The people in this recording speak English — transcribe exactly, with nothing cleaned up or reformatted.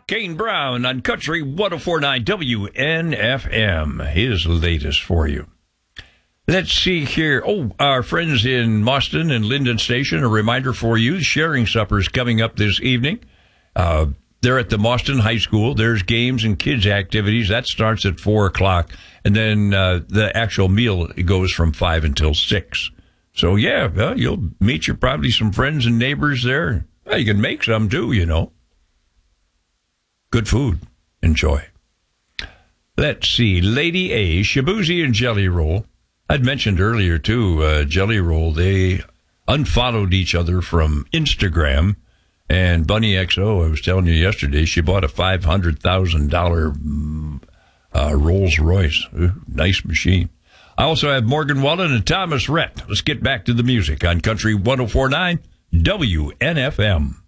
Kane Brown on Country one oh four point nine W N F M. His latest for you. Let's see here. Oh, our friends in Mauston and Linden Station, a reminder for you, sharing supper is coming up this evening. Uh, they're at the Mauston High School. There's games and kids activities. That starts at four o'clock. And then uh, the actual meal goes from five until six. So, yeah, well, you'll meet your probably some friends and neighbors there. Well, you can make some, too, you know. Good food. Enjoy. Let's see. Lady A, Shabuzi and Jelly Roll. I'd mentioned earlier, too, uh, Jelly Roll, they unfollowed each other from Instagram. And Bunny X O, I was telling you yesterday, she bought a five hundred thousand dollars uh, Rolls Royce. Ooh, nice machine. I also have Morgan Wallen and Thomas Rhett. Let's get back to the music on Country one oh four point nine W N F M.